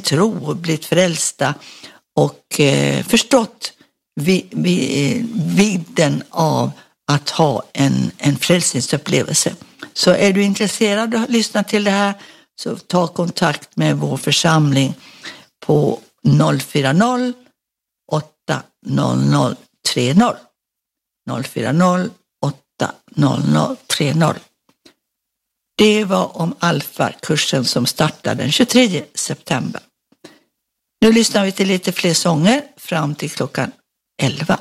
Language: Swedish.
tro och blivit frälsta och förstått vidden av att ha en frälsningsupplevelse. Så är du intresserad av att lyssna till det här, så ta kontakt med vår församling på 040 800 30. 040 800 30. Det var om Alfa-kursen som startar den 23 september. Nu lyssnar vi till lite fler sånger fram till klockan 11.